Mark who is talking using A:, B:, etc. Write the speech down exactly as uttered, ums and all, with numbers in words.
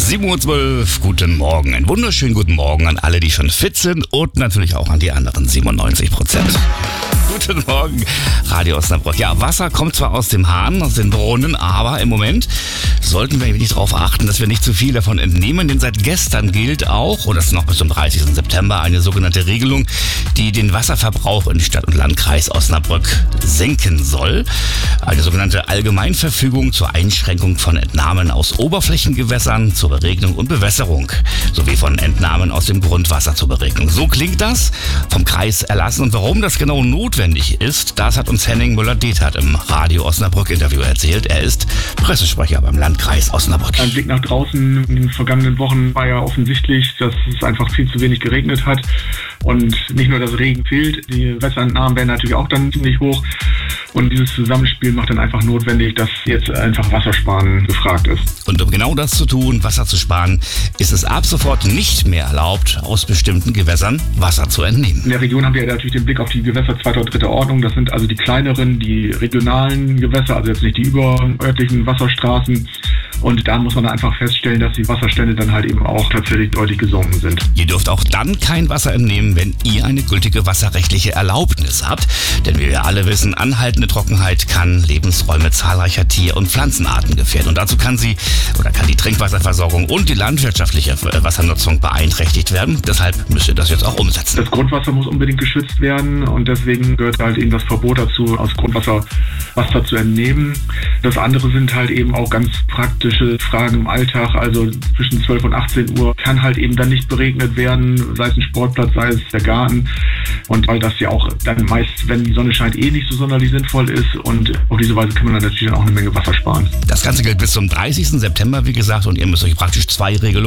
A: sieben Uhr zwölf, guten Morgen. Einen wunderschönen guten Morgen an alle, die schon fit sind und natürlich auch an die anderen siebenundneunzig Prozent. Guten Morgen, Radio Osnabrück. Ja, Wasser kommt zwar aus dem Hahn, aus den Brunnen, aber im Moment sollten wir nicht darauf achten, dass wir nicht zu viel davon entnehmen, denn seit gestern gilt auch, und das ist noch bis zum dreißigsten September, eine sogenannte Regelung, die den Wasserverbrauch in Stadt- und Landkreis Osnabrück senken soll. Eine sogenannte Allgemeinverfügung zur Einschränkung von Entnahmen aus Oberflächengewässern zur Beregnung und Bewässerung sowie von Entnahmen aus dem Grundwasser zur Beregnung. So klingt das vom Kreis erlassen, und warum das genau notwendig ist, das hat uns Henning Müller-Detert im Radio Osnabrück-Interview erzählt. Er ist Pressesprecher beim Landkreis Osnabrück.
B: Ein Blick nach draußen in den vergangenen Wochen war ja offensichtlich, dass es einfach viel zu wenig geregnet hat. Und nicht nur, dass Regen fehlt, die Wässerentnahmen werden natürlich auch dann ziemlich hoch. Und dieses Zusammenspiel macht dann einfach notwendig, dass jetzt einfach Wassersparen gefragt ist.
A: Und um genau das zu tun, Wasser zu sparen, ist es ab sofort nicht mehr erlaubt, aus bestimmten Gewässern Wasser zu entnehmen.
B: In der Region haben wir natürlich den Blick auf die Gewässer zweiter und dritter Ordnung. Das sind also die kleineren, die regionalen Gewässer, also jetzt nicht die überörtlichen Wasserstraßen. Und da muss man einfach feststellen, dass die Wasserstände dann halt eben auch tatsächlich deutlich gesunken sind.
A: Ihr dürft auch dann kein Wasser entnehmen, wenn ihr eine gültige wasserrechtliche Erlaubnis habt. Denn wie wir alle wissen, anhaltende Trockenheit kann Lebensräume zahlreicher Tier- und Pflanzenarten gefährden. Und dazu kann sie oder kann die Trinkwasserversorgung und die landwirtschaftliche Wassernutzung beeinträchtigt werden. Deshalb müsst ihr das jetzt auch umsetzen.
B: Das Grundwasser muss unbedingt geschützt werden, und deswegen gehört halt eben das Verbot dazu, aus Grundwasser Wasser zu entnehmen. Das andere sind halt eben auch ganz praktische Fragen im Alltag. Also zwischen zwölf und achtzehn Uhr kann halt eben dann nicht beregnet werden, sei es ein Sportplatz, sei es der Garten. Und weil das ja auch dann meist, wenn die Sonne scheint, eh nicht so sonderlich sinnvoll ist. Und auf diese Weise kann man dann natürlich auch eine Menge Wasser sparen.
A: Das Ganze gilt bis zum dreißigsten September, wie gesagt, und ihr müsst euch praktisch zwei Regelungen